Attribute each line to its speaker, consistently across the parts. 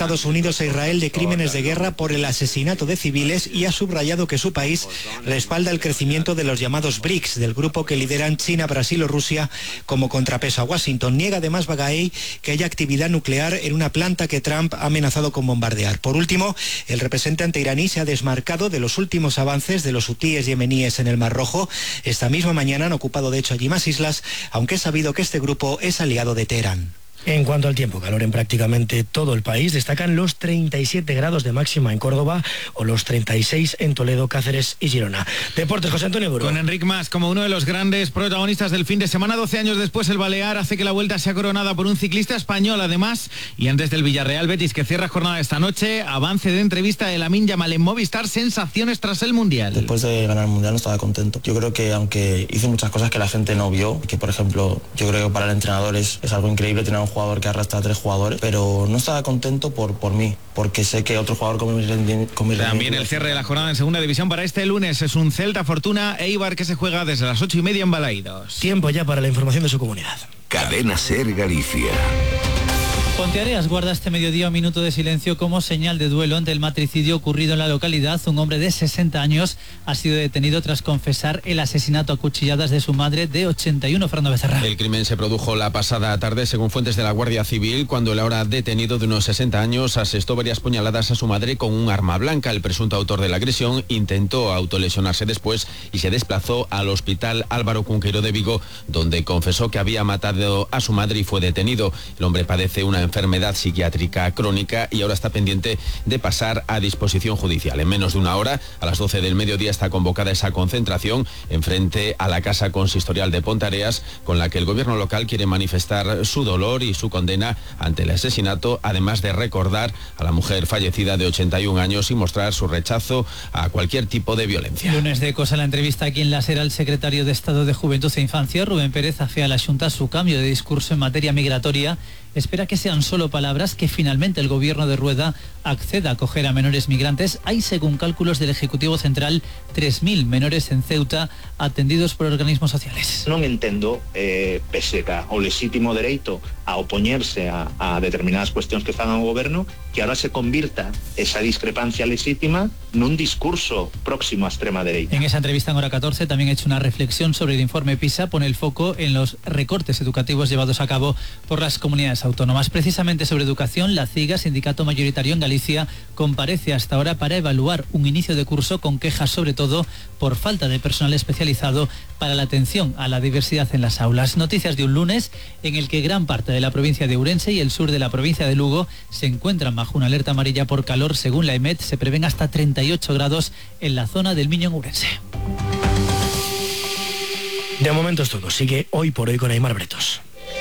Speaker 1: Estados Unidos a Israel de crímenes de guerra por el asesinato de civiles y ha subrayado que su país respalda el crecimiento de los llamados BRICS, del grupo que lideran China, Brasil o Rusia como contrapeso a Washington. Niega además Baghaei que haya actividad nuclear en una planta que Trump ha amenazado con bombardear. Por último, el representante iraní se ha desmarcado de los últimos avances de los hutíes yemeníes en el Mar Rojo. Esta misma mañana han ocupado de hecho allí más islas, aunque es sabido que este grupo es aliado de Teherán.
Speaker 2: En cuanto al tiempo, calor en prácticamente todo el país. Destacan los 37 grados de máxima en Córdoba o los 36 en Toledo, Cáceres y Girona. Deportes, José Antonio Burgos.
Speaker 3: Con Enric Mas como uno de los grandes protagonistas del fin de semana. 12 años después, el Balear hace que la Vuelta sea coronada por un ciclista español, además. Y antes del Villarreal Betis, que cierra jornada esta noche, avance de entrevista de Lamine Yamal en Movistar, sensaciones tras el Mundial.
Speaker 4: Después de ganar el Mundial no estaba contento. Yo creo que aunque hice muchas cosas que la gente no vio, que por ejemplo, yo creo que para el entrenador es algo increíble tener un jugador que arrastra a 3 jugadores, pero no estaba contento por mí, porque sé que otro jugador con mi rendimiento...
Speaker 3: También el cierre de la jornada en segunda división para este lunes es un Celta Fortuna Eibar que se juega desde las 8:30 en Balaídos.
Speaker 2: Tiempo ya para la información de su comunidad.
Speaker 5: Cadena SER Galicia.
Speaker 6: Ponteareas guarda este mediodía un minuto de silencio como señal de duelo ante el matricidio ocurrido en la localidad. Un hombre de 60 años ha sido detenido tras confesar el asesinato a cuchilladas de su madre de 81, Fernando Becerra.
Speaker 7: El crimen se produjo la pasada tarde, según fuentes de la Guardia Civil, cuando el ahora detenido de unos 60 años asestó varias puñaladas a su madre con un arma blanca. El presunto autor de la agresión intentó autolesionarse después y se desplazó al hospital Álvaro Cunqueiro de Vigo, donde confesó que había matado a su madre y fue detenido. El hombre padece una enfermedad psiquiátrica crónica y ahora está pendiente de pasar a disposición judicial. En menos de una hora, a las 12 del mediodía, está convocada esa concentración enfrente a la Casa Consistorial de Ponteareas, con la que el gobierno local quiere manifestar su dolor y su condena ante el asesinato, además de recordar a la mujer fallecida de 81 años y mostrar su rechazo a cualquier tipo de violencia.
Speaker 6: Lunes de Cosa, la entrevista aquí en la SER al secretario de Estado de Juventud e Infancia, Rubén Pérez, hace a la Xunta su cambio de discurso en materia migratoria. Espera que sean solo palabras, que finalmente el gobierno de Rueda acceda a acoger a menores migrantes. Hay, según cálculos del Ejecutivo Central, 3.000 menores en Ceuta atendidos por organismos sociales.
Speaker 8: Non entendo, pese ao lexítimo dereito a opoñerse a determinadas cuestións que fan ao goberno, que ahora se convirta esa discrepancia lexítima nun discurso próximo a extrema derecha.
Speaker 6: En esa entrevista en Hora 14 también ha hecho una reflexión sobre el informe PISA, pone el foco en los recortes educativos llevados a cabo por las comunidades autónomas. Precisamente sobre educación, la CIGA, sindicato mayoritario en Galicia, comparece hasta ahora para evaluar un inicio de curso con quejas sobre todo por falta de personal especializado para la atención a la diversidad en las aulas. Noticias de un lunes en el que gran parte de la provincia de Ourense y el sur de la provincia de Lugo se encuentran bajo una alerta amarilla por calor. Según la EMET, se prevén hasta 38 grados en la zona del Miño en Ourense.
Speaker 2: De momento es todo. Sigue Hoy por Hoy con Aimar Bretos.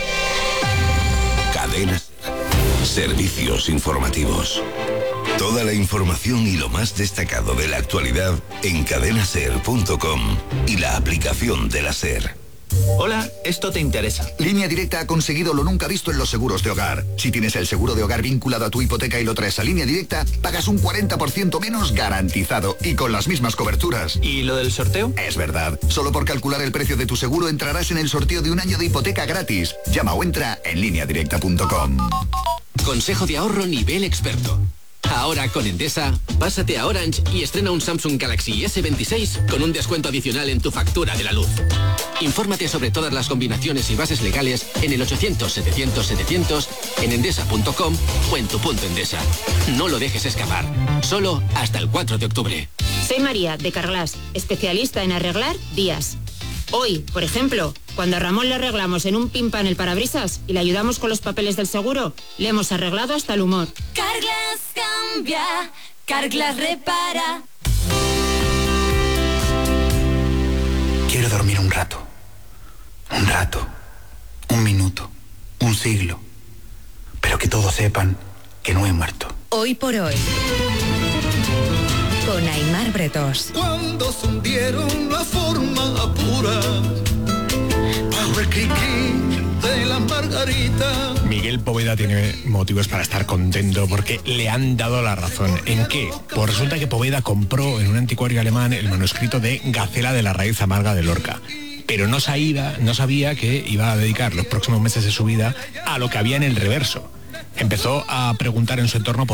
Speaker 5: Cadena SER. Servicios informativos. Toda la información y lo más destacado de la actualidad en cadenaser.com y la aplicación de la SER.
Speaker 9: Hola, esto te interesa.
Speaker 10: Línea Directa ha conseguido lo nunca visto en los seguros de hogar. Si tienes el seguro de hogar vinculado a tu hipoteca y lo traes a Línea Directa, pagas un 40% menos garantizado y con las mismas coberturas.
Speaker 9: ¿Y lo del sorteo?
Speaker 10: Es verdad. Solo por calcular el precio de tu seguro entrarás en el sorteo de un año de hipoteca gratis. Llama o entra en lineadirecta.com.
Speaker 11: Consejo de ahorro nivel experto. Ahora con Endesa, pásate a Orange y estrena un Samsung Galaxy S26 con un descuento adicional en tu factura de la luz. Infórmate sobre todas las combinaciones y bases legales en el 800-700-700, en endesa.com o en tu punto Endesa. No lo dejes escapar. Solo hasta el 4 de octubre.
Speaker 12: Soy María, de Carglass, especialista en arreglar vías. Hoy, por ejemplo, cuando a Ramón le arreglamos en un pin pan el parabrisas y le ayudamos con los papeles del seguro, le hemos arreglado hasta el humor.
Speaker 13: Carglass cambia, Carglass repara.
Speaker 14: Quiero dormir un rato, un minuto, un siglo, pero que todos sepan que no he muerto.
Speaker 15: Hoy por Hoy, con Aimar Bretos.
Speaker 16: Cuando se hundieron la forma pura, bajo el cri-cri de la margarita.
Speaker 17: Miguel Poveda tiene motivos para estar contento porque le han dado la razón. ¿En qué? Pues resulta que Poveda compró en un anticuario alemán el manuscrito de Gacela de la raíz amarga de Lorca. Pero no sabía que iba a dedicar los próximos meses de su vida a lo que había en el reverso. Empezó a preguntar en su entorno